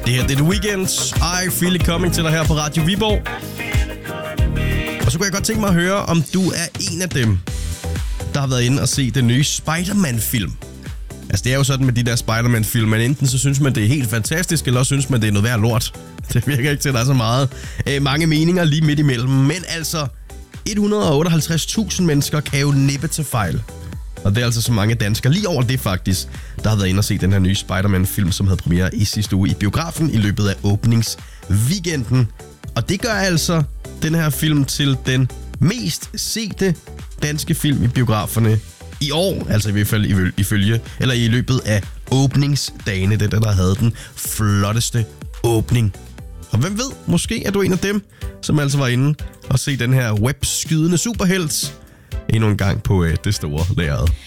Det her det er The Weeknd. I Feel It Coming til dig her på Radio Viborg. Og så kunne jeg godt tænke mig at høre, om du er en af dem, der har været inde og se den nye Spider-Man-film. Altså, det er jo sådan med de der Spider-Man-film, men enten så synes man, det er helt fantastisk, eller også synes man, det er noget værd lort. Det virker ikke til, at der er så meget. Mange meninger lige midt imellem. Men altså, 158.000 mennesker kan jo næppe til fejl. Og det er altså så mange danskere, lige over det faktisk, der har været inde og se den her nye Spider-Man-film, som havde premiere i sidste uge i biografen i løbet af åbningsweekenden. Og det gør altså den her film til den mest sete danske film i biograferne i år, altså i hvert fald i løbet af åbningsdagene. Det er den, der havde den flotteste åbning. Og hvem ved, måske er du en af dem, som altså var inde og se den her webskydende superhelt endnu en gang på det store lærred.